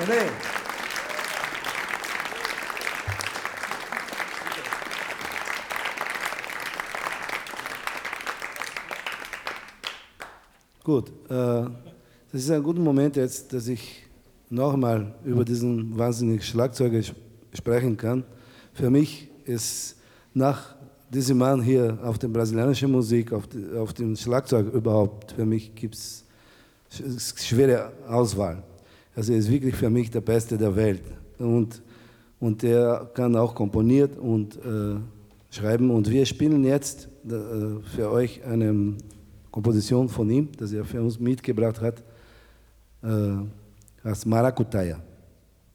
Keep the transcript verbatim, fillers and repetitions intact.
René. Gut, äh, das ist ein guter Moment jetzt, dass ich nochmal über diesen wahnsinnigen Schlagzeuger sprechen kann. Für mich ist nach diesem Mann hier auf der brasilianischen Musik, auf, die, auf dem Schlagzeug überhaupt, für mich gibt es schwere Auswahl. Also er ist wirklich für mich der Beste der Welt. Und, und er kann auch komponiert und äh, schreiben. Und wir spielen jetzt äh, für euch eine Komposition von ihm, das er für uns mitgebracht hat, äh, als Maracutaia.